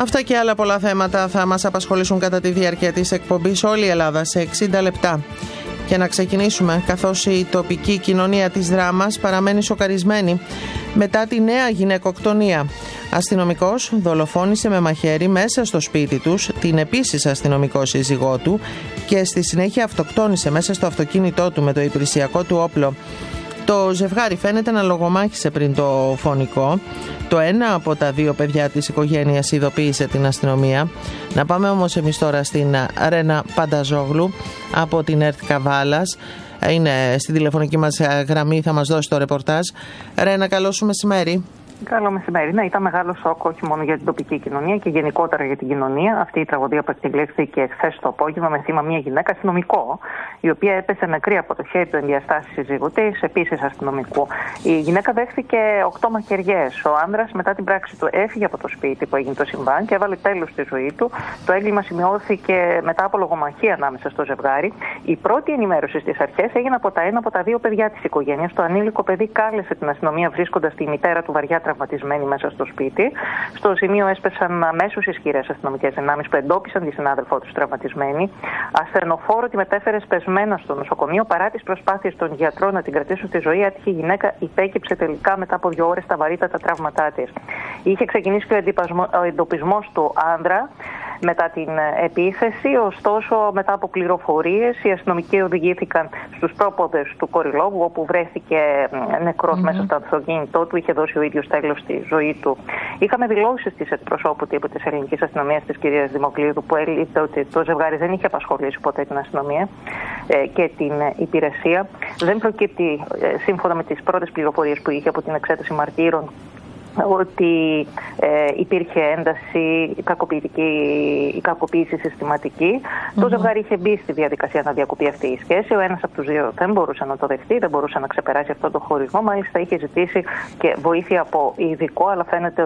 Αυτά και άλλα πολλά θέματα θα μας απασχολήσουν κατά τη διάρκεια της εκπομπής Όλη η Ελλάδα σε 60 λεπτά. Και να ξεκινήσουμε, καθώς η τοπική κοινωνία της Δράμας παραμένει σοκαρισμένη μετά τη νέα γυναικοκτονία. Αστυνομικός δολοφόνησε με μαχαίρι μέσα στο σπίτι τους την επίσης αστυνομικό σύζυγό του και στη συνέχεια αυτοκτόνησε μέσα στο αυτοκίνητό του με το υπηρεσιακό του όπλο. Το ζευγάρι φαίνεται να λογομάχησε πριν το φωνικό. Το ένα από τα δύο παιδιά της οικογένειας ειδοποίησε την αστυνομία. Να πάμε όμως εμείς τώρα στην Ρένα Πανταζόγλου από την ΕΡΤ Καβάλας. Είναι στην τηλεφωνική μας γραμμή, θα μας δώσει το ρεπορτάζ. Ρένα, καλό σου μεσημέρι. Καλό μεσημέρι. Ναι, ήταν μεγάλο σοκ όχι μόνο για την τοπική κοινωνία και γενικότερα για την κοινωνία. Αυτή η τραγωδία που εκτελέχθηκε χθες το απόγευμα με θύμα μια γυναίκα αστυνομικό, η οποία έπεσε νεκρή από το χέρι του ενδιαστάσει σύζυγου της, επίσης αστυνομικού. Η γυναίκα δέχθηκε 8 μαχαιριές. Ο άνδρας μετά την πράξη του έφυγε από το σπίτι που έγινε το συμβάν και έβαλε τέλος στη ζωή του. Το έγκλημα σημειώθηκε μετά από λογομαχία ανάμεσα στο ζευγάρι. Η πρώτη ενημέρωση στις αρχές έγινε από ένα από τα δύο παιδιά της οικογένειας. Το ανήλικο παιδί κάλεσε την αστυνομία βρίσκοντας τη μητέρα του βαριά τραυματισμένη μέσα στο σπίτι. Στο σημείο έσπεσαν αμέσως ισχυρές αστυνομικές δυνάμεις που εντόπισαν τη συνάδελφό τους τραυματισμένη. Ασθενοφόρο τη μετέφερε σπεσμένα στο νοσοκομείο. Παρά τις προσπάθειες των γιατρών να την κρατήσουν στη ζωή, άτυχη γυναίκα υπέκυψε τελικά μετά από 2 ώρες τα βαρύτατα τραύματά της. Είχε ξεκινήσει και ο εντοπισμός του άνδρα μετά την επίθεση, ωστόσο μετά από πληροφορίες οι αστυνομικοί οδηγήθηκαν στους πρόποδες του Κορυλόγου, όπου βρέθηκε νεκρός μέσα στο αυτοκίνητό του, είχε δώσει ο ίδιος τέλος στη ζωή του. Είχαμε δηλώσεις της εκπροσώπου της ελληνικής αστυνομίας, της κυρίας Δημοκλείδου, που έλεγε ότι το ζευγάρι δεν είχε απασχολήσει ποτέ την αστυνομία και την υπηρεσία. Δεν προκύπτει, σύμφωνα με τις πρώτες πληροφορίες που είχε από την εξέταση μαρτύρων, ότι υπήρχε ένταση, η κακοποίηση συστηματική. Το ζευγάρι είχε μπει στη διαδικασία να διακοπεί αυτή η σχέση. Ο ένας από τους δύο δεν μπορούσε να το δεχτεί, δεν μπορούσε να ξεπεράσει αυτό το χωρισμό. Μάλιστα είχε ζητήσει και βοήθεια από ειδικό, αλλά φαίνεται